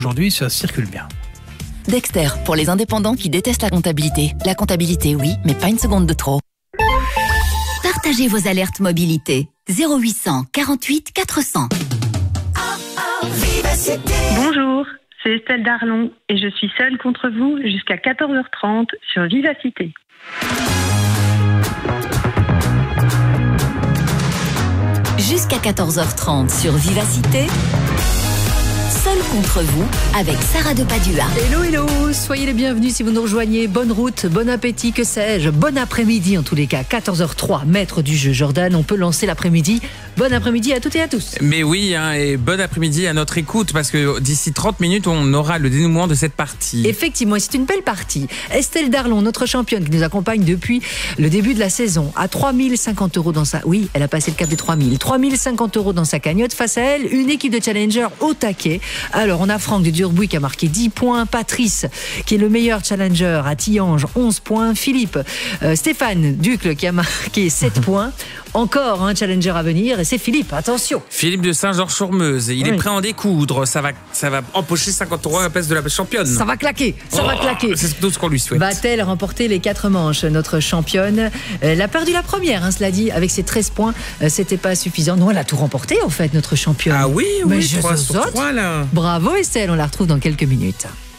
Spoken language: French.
Aujourd'hui, ça circule bien. Dexter, pour les indépendants qui détestent la comptabilité. La comptabilité, oui, mais pas une seconde de trop. Partagez vos alertes mobilité. 0800 48 400. Bonjour, c'est Estelle Darlon et je suis seule contre vous jusqu'à 14h30 sur Vivacité. Jusqu'à 14h30 sur Vivacité. Seul contre vous, avec Sarah de Padua. Hello, hello, soyez les bienvenus si vous nous rejoignez. Bonne route, bon appétit, que sais-je. Bon après-midi en tous les cas. 14h03, maître du jeu Jordan, on peut lancer l'après-midi. Bon après-midi à toutes et à tous. Mais oui, et bon après-midi à notre écoute, parce que d'ici 30 minutes, on aura le dénouement de cette partie. Effectivement, c'est une belle partie. Estelle Darlon, notre championne qui nous accompagne depuis le début de la saison, à 3050 € dans sa... Oui, elle a passé le cap des 3000. 3050 € dans sa cagnotte. Face à elle, une équipe de challengers au taquet. Alors, on a Franck de Durbuy qui a marqué 10 points. Patrice, qui est le meilleur challenger à Tillange, 11 points. Philippe, Stéphane Ducle qui a marqué 7 points. Encore un challenger à venir et c'est Philippe, attention. Philippe de Saint-Georges-sur-Meuse, il est prêt à en découdre, ça va empocher 50 € à la place de la championne. Ça va claquer, ça va claquer. C'est tout ce qu'on lui souhaite. Va-t-elle remporter les 4 manches, notre championne? Elle a perdu la première, cela dit, avec ses 13 points, c'était pas suffisant. Non, elle a tout remporté en fait, notre championne. Ah oui, mais 3 sur 3 là. Bravo Estelle, on la retrouve dans quelques minutes.